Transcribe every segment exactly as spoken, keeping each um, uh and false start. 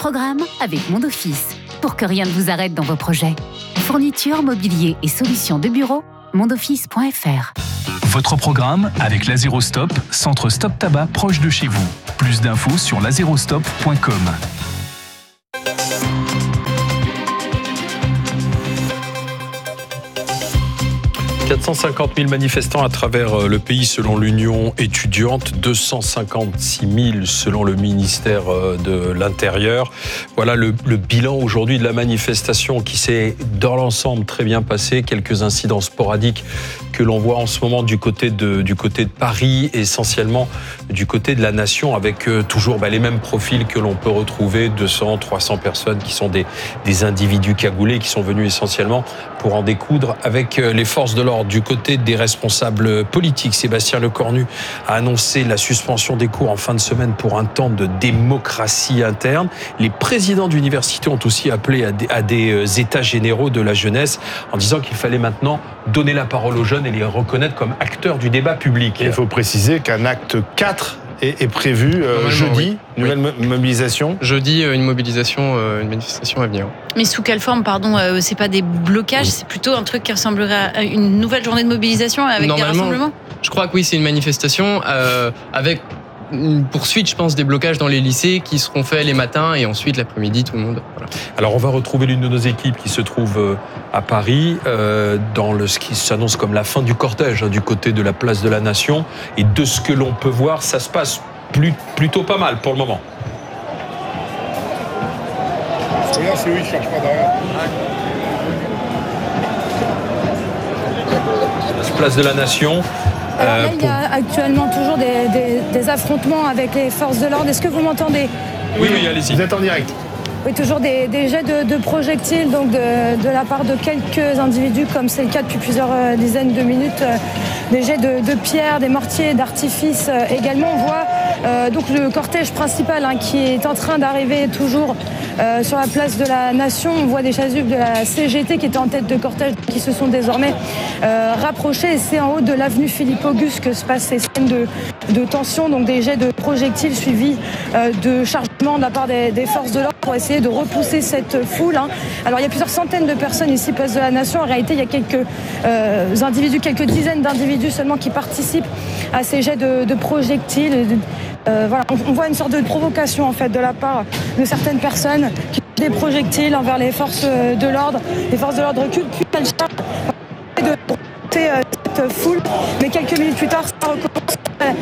programme avec Monde Office. Pour que rien ne vous arrête dans vos projets. Fourniture, mobilier et solutions de bureau, mondoffice point f r. Votre programme avec Lazerostop, centre stop tabac proche de chez vous. Plus d'infos sur lazerostop point com. quatre cent cinquante mille manifestants à travers le pays selon l'Union étudiante, deux cent cinquante-six mille selon le ministère de l'Intérieur. Voilà le, le bilan aujourd'hui de la manifestation qui s'est dans l'ensemble très bien passé. Quelques incidents sporadiques que l'on voit en ce moment du côté de, du côté de Paris, essentiellement du côté de la nation, avec toujours bah, les mêmes profils que l'on peut retrouver, deux cents, trois cents personnes qui sont des, des individus cagoulés, qui sont venus essentiellement pour en découdre avec les forces de l'ordre. Du côté des responsables politiques, Sébastien Lecornu a annoncé la suspension des cours en fin de semaine pour un temps de démocratie interne. Les présidents d'université ont aussi appelé à des, à des états généraux de la jeunesse en disant qu'il fallait maintenant donner la parole aux jeunes et les reconnaître comme acteurs du débat public. Et il faut préciser qu'un acte quatre est, est prévu euh, jeudi, oui. Nouvelle oui. mobilisation. Jeudi, une mobilisation, une manifestation à venir. Mais sous quelle forme, pardon, euh, c'est pas des blocages, c'est plutôt un truc qui ressemblerait à une nouvelle journée de mobilisation avec des rassemblements ? Je crois que oui, c'est une manifestation euh, avec une poursuite, je pense, des blocages dans les lycées qui seront faits les matins et ensuite l'après-midi, tout le monde. Voilà. Alors on va retrouver l'une de nos équipes qui se trouve à Paris, euh, dans le, ce qui s'annonce comme la fin du cortège, hein, du côté de la place de la Nation. Et de ce que l'on peut voir, ça se passe plus, plutôt pas mal pour le moment. Regarde, c'est oui, je cherche pas derrière. Place de la Nation. Alors là, il y a actuellement toujours des, des, des affrontements avec les forces de l'ordre. Est-ce que vous m'entendez ? Oui, oui, allez-y. Vous êtes en direct. Oui, toujours des, des jets de, de projectiles donc de, de la part de quelques individus, comme c'est le cas depuis plusieurs euh, dizaines de minutes. Euh, des jets de, de pierres, des mortiers, d'artifices. Euh, également, on voit euh, donc le cortège principal hein, qui est en train d'arriver toujours euh, sur la place de la Nation. On voit des chasubles de la C G T qui étaient en tête de cortège, qui se sont désormais euh, rapprochés. Et c'est en haut de l'avenue Philippe-Auguste que se passent ces scènes de, de tension, donc des jets de projectiles suivis euh, de chargements de la part des, des forces de l'ordre pour essayer de repousser cette foule. Hein. Alors il y a plusieurs centaines de personnes ici, place de la Nation. En réalité, il y a quelques euh, individus, quelques dizaines d'individus seulement qui participent à ces jets de, de projectiles. Euh, voilà, on, on voit une sorte de provocation en fait de la part de certaines personnes qui ont des projectiles envers les forces de l'ordre. Les forces de l'ordre reculent, puis elles chargent de repousser euh, cette foule. Mais quelques minutes plus tard, ça recommence. Euh,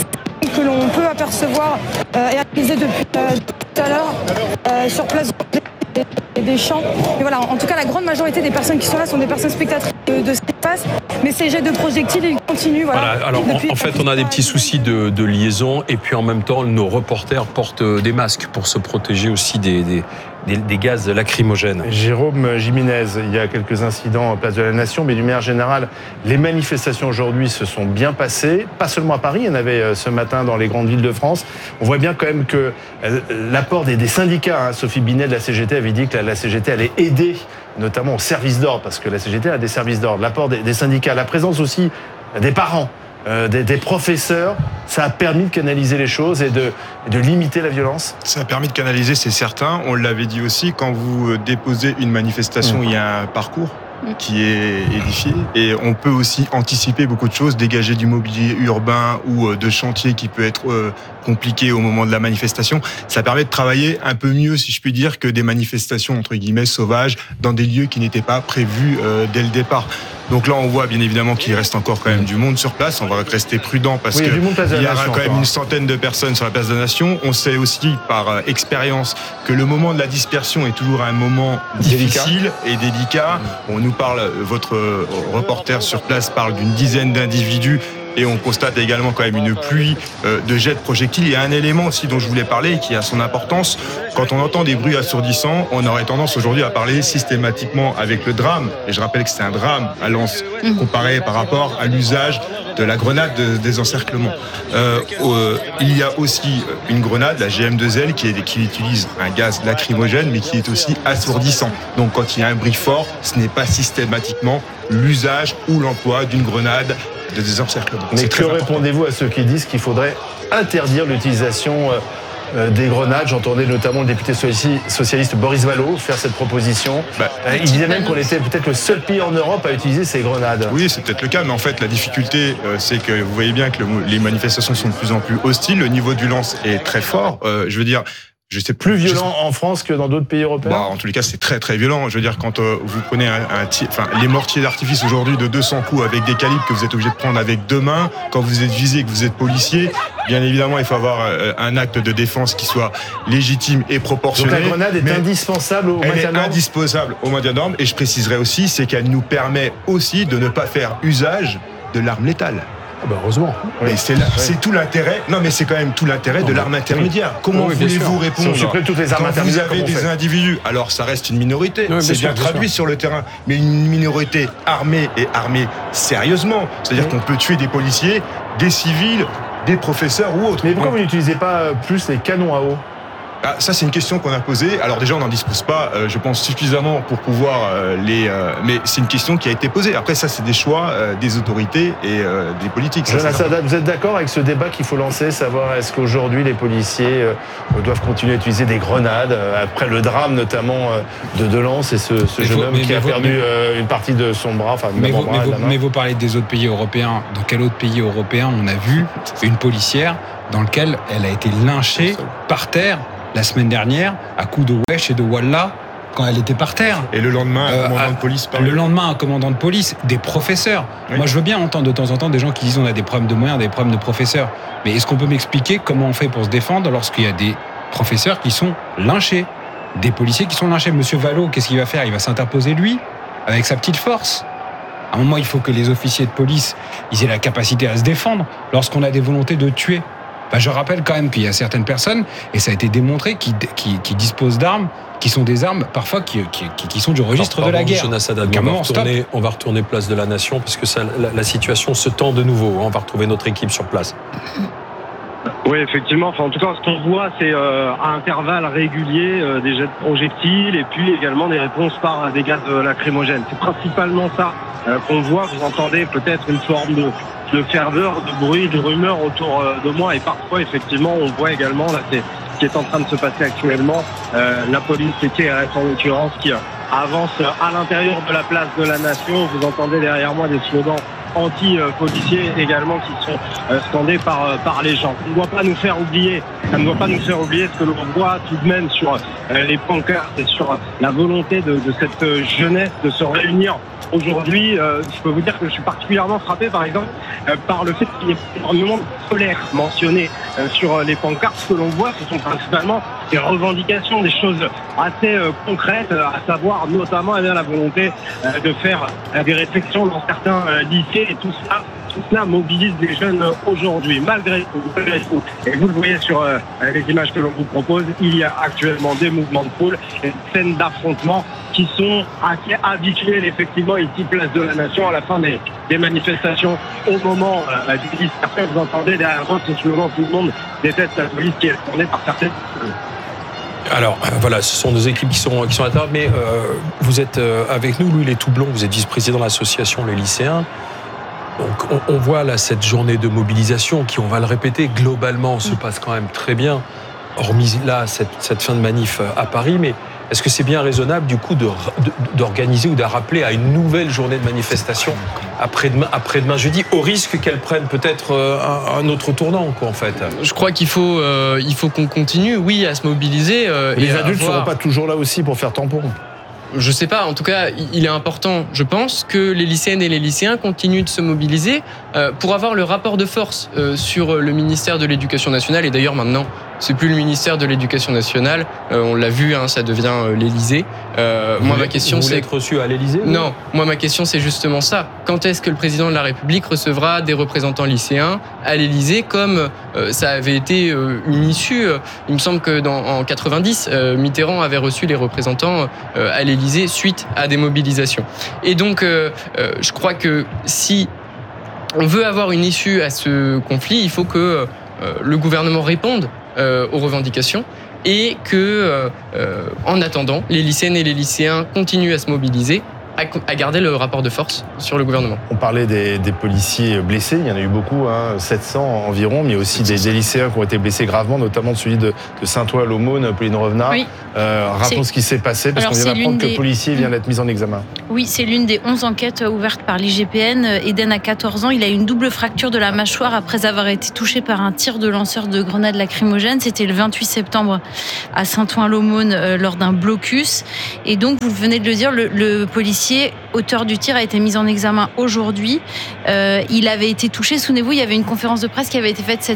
que l'on peut apercevoir euh, et analyser depuis euh, tout à l'heure euh, sur place des, des champs. Et voilà, en tout cas, la grande majorité des personnes qui sont là sont des personnes spectatrices de, de ce qui se passe, mais ces jets de projectiles, ils continuent. Voilà. Voilà, alors en, en fait, on a des petits soucis de, de liaison et puis en même temps, nos reporters portent des masques pour se protéger aussi des, des, des, des gaz lacrymogènes. Jérôme Jiménez, il y a quelques incidents en place de la Nation, mais d'une manière générale, les manifestations aujourd'hui se sont bien passées, pas seulement à Paris, il y en avait ce matin dans les grandes villes de France. On voit bien quand même que l'apport des, des syndicats, hein, Sophie Binet de la C G T avait dit que la, la C G T allait aider notamment aux services d'ordre, parce que la C G T a des services d'ordre, l'apport des, des syndicats, la présence aussi des parents, euh, des, des professeurs, ça a permis de canaliser les choses et de, de limiter la violence. Ça a permis de canaliser, c'est certain. On l'avait dit aussi, quand vous déposez une manifestation, mmh. il y a un parcours qui est édifié et on peut aussi anticiper beaucoup de choses, dégager du mobilier urbain ou de chantier qui peut être compliqué au moment de la manifestation. Ça permet de travailler un peu mieux, si je puis dire, que des manifestations entre guillemets sauvages dans des lieux qui n'étaient pas prévus euh, dès le départ. Donc là, on voit bien évidemment qu'il reste encore quand même du monde sur place. On va rester prudent parce oui, qu'il y, y aura nation, quand même quoi. une centaine de personnes sur la place de la Nation. On sait aussi par euh, expérience que le moment de la dispersion est toujours un moment difficile délicat. et délicat. On nous parle, votre euh, reporter sur place parle d'une dizaine d'individus. Et on constate également quand même une pluie de jets de projectiles. Il y a un élément aussi dont je voulais parler et qui a son importance. Quand on entend des bruits assourdissants, on aurait tendance aujourd'hui à parler systématiquement avec le drame. Et je rappelle que c'est un drame à Lens, comparé par rapport à l'usage de la grenade de désencerclement. Euh, euh, il y a aussi une grenade, la G M deux L, qui, est, qui utilise un gaz lacrymogène, mais qui est aussi assourdissant. Donc quand il y a un bruit fort, ce n'est pas systématiquement l'usage ou l'emploi d'une grenade de désencerclement. Mais que répondez-vous à ceux qui disent qu'il faudrait interdire l'utilisation euh, des grenades. J'entendais notamment le député socialiste Boris Vallaud faire cette proposition. Bah, euh, il disait même qu'on était peut-être le seul pays en Europe à utiliser ces grenades. Oui, c'est peut-être le cas, mais en fait, la difficulté, euh, c'est que vous voyez bien que le, les manifestations sont de plus en plus hostiles. Le niveau de violence est très fort. Euh, je veux dire, Je sais plus violent sais... en France que dans d'autres pays européens. Bah, en tous les cas, c'est très très violent. Je veux dire, quand euh, vous prenez un, un tir, enfin les mortiers d'artifice aujourd'hui de deux cents coups avec des calibres que vous êtes obligé de prendre avec deux mains, quand vous êtes visé, que vous êtes policier, bien évidemment, il faut avoir euh, un acte de défense qui soit légitime et proportionné. Donc la grenade est indispensable au maintien de l'ordre. Indispensable au maintien de l'ordre. Et je préciserai aussi, c'est qu'elle nous permet aussi de ne pas faire usage de l'arme létale. Ah bah heureusement. Mais c'est, là, oui. c'est tout l'intérêt. Non, mais c'est quand même tout l'intérêt non, de l'arme intermédiaire. Oui. Comment oui, voulez-vous répondre si on supprime toutes les armes quand vous avez des individus? Alors, ça reste une minorité. Oui, c'est bien, bien traduit sur le terrain, mais une minorité armée et armée sérieusement. C'est-à-dire oui. qu'on peut tuer des policiers, des civils, des professeurs ou autres. Mais pourquoi vous n'utilisez pas plus les canons à eau? Ah, ça, c'est une question qu'on a posée. Alors déjà, on n'en dispose pas, euh, je pense, suffisamment pour pouvoir euh, les... Euh, mais c'est une question qui a été posée. Après, ça, c'est des choix euh, des autorités et euh, des politiques. Jonas Sadat, vous êtes d'accord avec ce débat qu'il faut lancer, savoir est-ce qu'aujourd'hui, les policiers euh, doivent continuer à utiliser des grenades, euh, après le drame, notamment, euh, de Delance et ce, ce jeune vous, homme qui a vous, perdu mais, euh, une partie de son bras, enfin, mais, vous, bras, mais, vous, mais vous parlez des autres pays européens. Dans quel autre pays européen on a vu une policière dans lequel elle a été lynchée par terre la semaine dernière, à coups de wesh et de wallah, quand elle était par terre. Et le lendemain, un commandant euh, de police. Le lendemain, un commandant de police, des professeurs. Oui. Moi, je veux bien entendre de temps en temps des gens qui disent on a des problèmes de moyens, des problèmes de professeurs. Mais est-ce qu'on peut m'expliquer comment on fait pour se défendre lorsqu'il y a des professeurs qui sont lynchés, des policiers qui sont lynchés? Monsieur Vallaud, qu'est-ce qu'il va faire? Il va s'interposer, lui, avec sa petite force. À un moment, il faut que les officiers de police ils aient la capacité à se défendre lorsqu'on a des volontés de tuer. Bah, je rappelle quand même qu'il y a certaines personnes, et ça a été démontré, qui, qui, qui disposent d'armes, qui sont des armes parfois qui, qui, qui sont du registre Alors, pardon, de la guerre. Jonas Sadat, on, va retourner, on va retourner place de la Nation, parce que ça, la, la situation se tend de nouveau. On va retrouver notre équipe sur place. Oui, effectivement. Enfin, en tout cas, ce qu'on voit, c'est euh, à intervalles réguliers euh, des jets de projectiles et puis également des réponses par des gaz lacrymogènes. C'est principalement ça euh, qu'on voit. Vous entendez peut-être une forme de, de ferveur, de bruit, de rumeur autour euh, de moi. Et parfois, effectivement, on voit également, là, c'est ce qui est en train de se passer actuellement, euh, la police C T R S en l'occurrence, qui euh, avance à l'intérieur de la place de la Nation. Vous entendez derrière moi des slogans anti-policiers également qui sont scandés par, par les gens. Ça ne doit pas nous faire oublier, ça ne doit pas nous faire oublier ce que l'on voit tout de même sur les pancartes et sur la volonté de, de cette jeunesse de se réunir aujourd'hui. Euh, je peux vous dire que je suis particulièrement frappé, par exemple, euh, par le fait qu'il y ait énormément de colère mentionné euh, sur les pancartes. Ce que l'on voit, ce sont principalement des revendications, des choses assez euh, concrètes, euh, à savoir notamment eh bien, la volonté euh, de faire euh, des réflexions dans certains euh, lycées, et tout cela. Tout cela mobilise les jeunes aujourd'hui, malgré tout, malgré tout. Et vous le voyez sur euh, les images que l'on vous propose, il y a actuellement des mouvements de foule et des scènes d'affrontement qui sont assez habituelles, effectivement, ici, place de la Nation, à la fin des, des manifestations. Au moment euh, du dispersion, vous entendez derrière moi ce slogan, tout le monde déteste la police, qui est tournée par certaines. Alors voilà, ce sont nos équipes qui sont, qui sont à table, mais euh, vous êtes euh, avec nous, Louis Les Toublon, vous êtes vice-président de l'association Les Lycéens. Donc on, on voit là cette journée de mobilisation qui, on va le répéter, globalement se passe quand même très bien, hormis là cette, cette fin de manif à Paris, mais est-ce que c'est bien raisonnable du coup de, de, d'organiser ou de rappeler à une nouvelle journée de manifestation après-demain, après-demain jeudi, au risque qu'elle prenne peut-être un, un autre tournant, quoi, en fait? Je crois qu'il faut, euh, il faut qu'on continue, oui, à se mobiliser. Euh, Les et adultes ne avoir... seront pas toujours là aussi pour faire tampon? Je sais pas, en tout cas, il est important, je pense, que les lycéennes et les lycéens continuent de se mobiliser euh, pour avoir le rapport de force euh, sur le ministère de l'Éducation nationale. Et d'ailleurs, maintenant, c'est plus le ministère de l'Éducation nationale. Euh, on l'a vu, hein, ça devient euh, l'Élysée. Euh, moi, ma question, vous c'est être reçu à l'Élysée? Non, moi, ma question, c'est justement ça. Quand est-ce que le président de la République recevra des représentants lycéens à l'Élysée, comme euh, ça avait été euh, une issue? Il me semble que dans en quatre-vingt-dix, euh, Mitterrand avait reçu les représentants euh, à l'Élysée suite à des mobilisations. Et donc, euh, euh, je crois que si on veut avoir une issue à ce conflit, il faut que euh, le gouvernement réponde euh, aux revendications et que, euh, euh, en attendant, les lycéennes et les lycéens continuent à se mobiliser à garder le rapport de force sur le gouvernement. On parlait des, des policiers blessés, il y en a eu beaucoup, hein, sept cents environ, mais il y a aussi des, des lycéens qui ont été blessés gravement, notamment celui de, de Saint-Ouen-l'Aumône, Pauline Revenat. Oui. Euh, rappelons ce qui s'est passé, parce Alors, qu'on vient d'apprendre que des... le policier vient d'être mis en examen. Oui, c'est l'une des onze enquêtes ouvertes par l'I G P N. Eden a quatorze ans, il a une double fracture de la mâchoire après avoir été touché par un tir de lanceur de grenades lacrymogènes. C'était le vingt-huit septembre à Saint-Ouen-l'Aumône euh, lors d'un blocus. Et donc, vous venez de le dire, le, le policier auteur du tir a été mis en examen aujourd'hui. Euh, il avait été touché, souvenez-vous, il y avait une conférence de presse qui avait été faite cette